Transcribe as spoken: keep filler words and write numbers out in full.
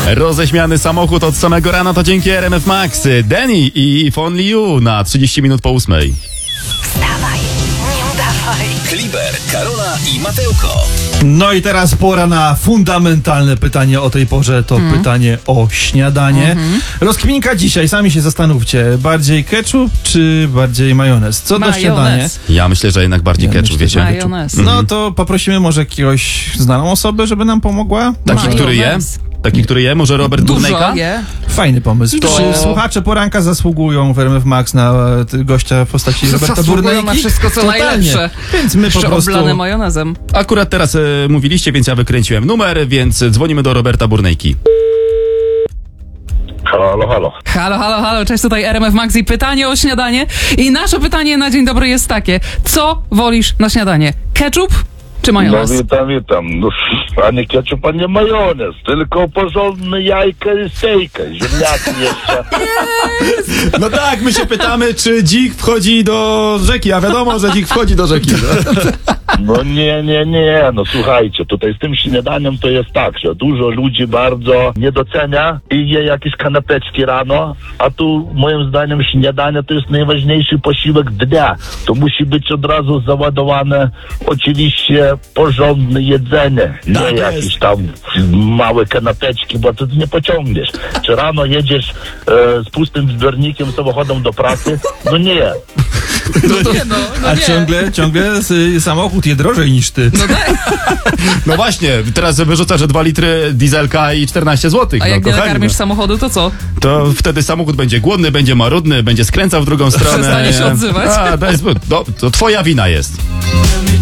Roześmiany samochód od samego rana to dzięki R M F Max. Danny i If Only You na trzydzieści minut po ósmej. Wstawaj, nie udawaj. Kliber, Karola i Mateuko. No i teraz pora na fundamentalne pytanie o tej porze. To Mm. pytanie o śniadanie. Mm-hmm. Rozkminka dzisiaj, sami się zastanówcie. Bardziej ketchup czy bardziej majonez? Co do śniadania? Majonez. Ja myślę, że jednak bardziej Ja ketchup, myślę, wiecie? że Majonez. No to poprosimy może jakiegoś znaną osobę, żeby nam pomogła? Taki, Majonez. który je? Taki, który je? Może Robert Burnejka? Dużo je. Fajny pomysł. To- Czy słuchacze poranka zasługują w R M F Max na e, t- gościa w postaci Roberta Zasługują Burnejki? na wszystko, co Totalnie. najlepsze. Więc my po Jeszcze prostu... oblane majonezem. Akurat teraz e, mówiliście, więc ja wykręciłem numer, więc dzwonimy do Roberta Burnejki. Halo, halo. Halo, halo, halo, cześć, tutaj R M F Max i pytanie o śniadanie. I nasze pytanie na dzień dobry jest takie. Co wolisz na śniadanie? Ketchup czy No majonez? witam, witam. No, ani ketchup, ani majonez. Tylko porządne jajka i stejka. Ziemniaki jeszcze. No tak, my się pytamy, czy dzik wchodzi do rzeki, a wiadomo, że dzik wchodzi do rzeki. No. No nie, nie, nie. No słuchajcie, tutaj z tym śniadaniem to jest tak, że dużo ludzi bardzo nie docenia i je jakieś kanapeczki rano, a tu moim zdaniem śniadanie to jest najważniejszy posiłek dnia. To musi być od razu załadowane oczywiście porządne jedzenie. Nie Tak jest. jakieś tam małe kanapeczki, bo to nie pociągniesz. Czy rano jedziesz e, z pustym zbiornikiem samochodem do pracy? No nie. No nie, no, no A nie. ciągle, ciągle y, samochód je drożej niż ty. No tak. No właśnie, teraz wyrzuca, że dwa litry dieselka i czternaście złotych. A no, jak nie kochani, nakarmisz no. samochodu, to co? To wtedy samochód będzie głodny, będzie marudny, będzie skręcał w drugą stronę. Przestanie się odzywać. A, to, jest, no, to twoja wina jest.